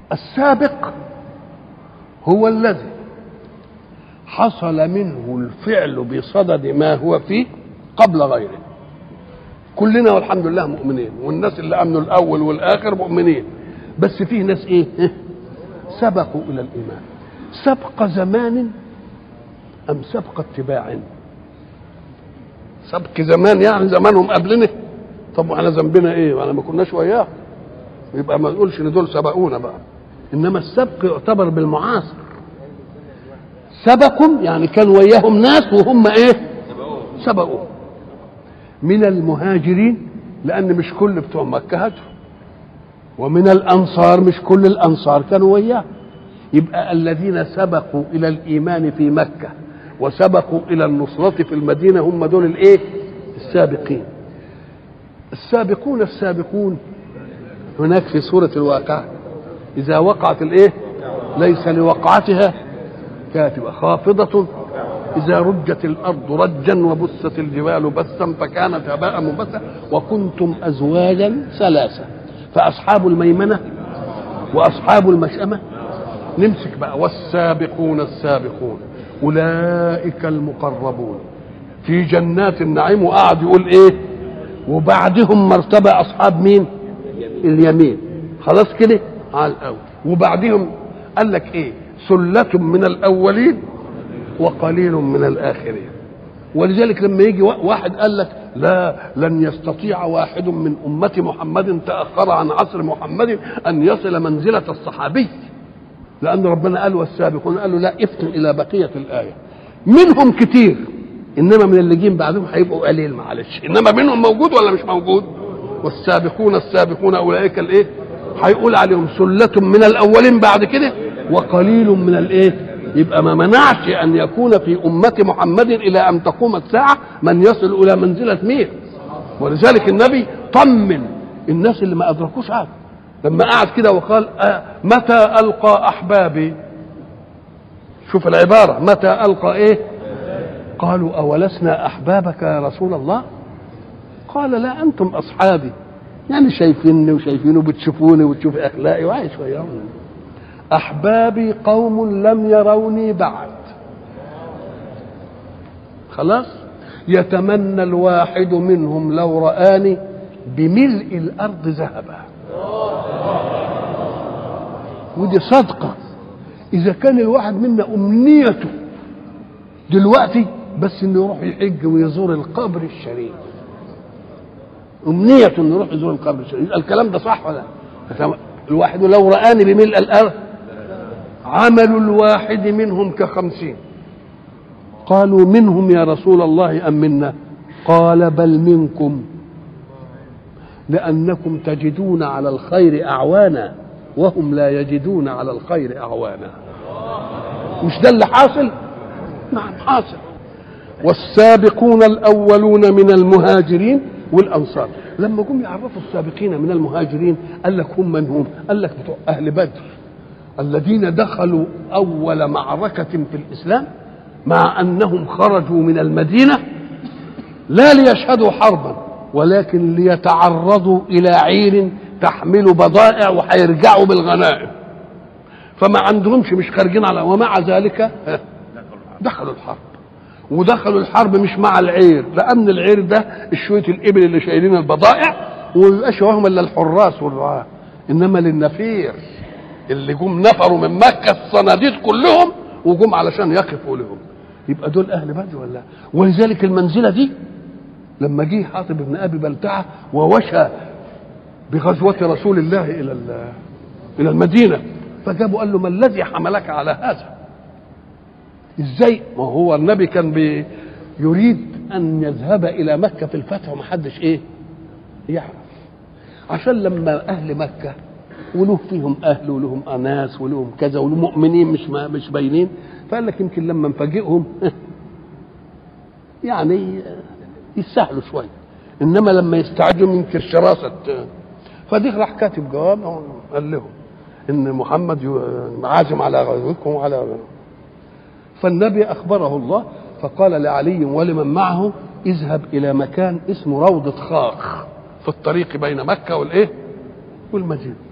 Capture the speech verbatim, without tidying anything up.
السابق هو الذي حصل منه الفعل بصدد ما هو فيه قبل غيره. كلنا والحمد لله مؤمنين، والناس اللي امنوا الاول والاخر مؤمنين، بس فيه ناس ايه سبقوا الى الايمان. سبق زمان ام سبق اتباع؟ سبق زمان يعني زمانهم قبلنا، طب واحنا ذنبنا ايه وانا ما كناش وياه؟ يبقى ما نقولش ان دول سبقونا بقى. انما السبق يعتبر بالمعاصر. سبقوا يعني كان وياهم ناس وهم ايه سبقوا. من المهاجرين لان مش كل بتوع مكه هاجروا، ومن الانصار مش كل الانصار كانوا وياه. يبقى الذين سبقوا الى الايمان في مكه وسبقوا الى النصرة في المدينة هم دول الايه السابقين. السابقون السابقون هناك في سورة الواقعة اذا وقعت الايه ليس لوقعتها كاتبة خافضة اذا رجت الارض رجا وبست الجبال بسا فكانت هباء منبثا وكنتم ازواجا ثلاثة فاصحاب الميمنة واصحاب المشأمة. نمسك بقى والسابقون السابقون أولئك المقربون في جنات النعيم. وقعد يقول إيه وبعدهم مرتبة أصحاب مين اليمين. خلاص كده على الأول. وبعدهم قال لك إيه سلة من الأولين وقليل من الآخرين. ولذلك لما يجي واحد قال لك لا لن يستطيع واحد من أمة محمد تأخر عن عصر محمد أن يصل منزلة الصحابي، لأن ربنا قال والسابقون، قالوا لا افتن إلى بقية الآية. منهم كتير إنما من اللي جين بعدهم هيبقوا قليل معلش، إنما منهم موجود ولا مش موجود؟ والسابقون السابقون أولئك الإيه هيقول عليهم سلة من الأولين بعد كده وقليل من الإيه. يبقى ما منعش أن يكون في أمة محمد إلى أن تقوم الساعة من يصل إلى منزلة مين. ولذلك النبي طمن الناس اللي ما أدركوش هذا لما قعد كده وقال آه متى ألقى أحبابي. شوف العبارة متى ألقى إيه. قالوا أولسنا أحبابك يا رسول الله؟ قال لا أنتم أصحابي، يعني شايفيني وشايفينه بتشوفوني وتشوف أخلاقي وعايش وياهم. أحبابي قوم لم يروني بعد. خلاص. يتمنى الواحد منهم لو رآني بملء الأرض ذهبا. ودي صدقة. إذا كان الواحد منا أمنيته دلوقتي بس إنه يروح يحج ويزور القبر الشريف، أمنيته إنه يروح يزور القبر الشريف، الكلام ده صح ولا؟ الواحد لو رآني بملء الأرض. عمل الواحد منهم كخمسين. قالوا منهم يا رسول الله أم منا؟ قال بل منكم، لأنكم تجدون على الخير أعوانا وهم لا يجدون على الخير أعوانا. مش ده اللي حاصل؟ نعم حاصل. والسابقون الأولون من المهاجرين والأنصار. لما جم يعرفوا السابقين من المهاجرين قال لك هم من هم؟ قال لك بتوع أهل بدر الذين دخلوا أول معركة في الإسلام مع أنهم خرجوا من المدينة لا ليشهدوا حربا ولكن ليتعرضوا إلى عير تحمل بضائع وهيرجعوا بالغنائم، فما عندهمش مش خارجين على. ومع ذلك دخلوا الحرب. ودخلوا الحرب مش مع العير، لأن العير ده الشوية الإبل اللي شايلين البضائع وميبقاش وهم إلا الحراس والرعاة، إنما للنفير اللي جم نفروا من مكة الصناديد كلهم وجم علشان يقفوا لهم. يبقى دول أهل بدر ولا؟ ولذلك المنزلة دي لما جه حاطب بن أبي بلتعة ووشى بغزوة رسول الله إلى إلى المدينة فجابوا قال له ما الذي حملك على هذا؟ ازاي؟ ما هو النبي كان بي يريد ان يذهب الى مكه في الفتح ومحدش ايه يعرف، عشان لما اهل مكه وله فيهم اهل ولهم اناس ولهم كذا ولهم مؤمنين مش مش باينين، فقال لك يمكن لما نفاجئهم يعني يسهلوا شويه، انما لما يستعجلوا يمكن شراسه. فدي راح كاتب جواب قال لهم ان محمد عازم على غزوكم وعلى. فالنبي أخبره الله فقال لعلي ولمن معه اذهب إلى مكان اسمه روضة خاخ في الطريق بين مكة والإيه والمدينة.